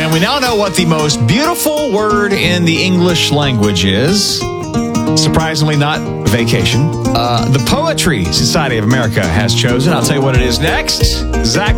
And we now know what the most beautiful word in the English language is. Surprisingly, not vacation. The Poetry Society of America has chosen. I'll tell you what it is next. Zach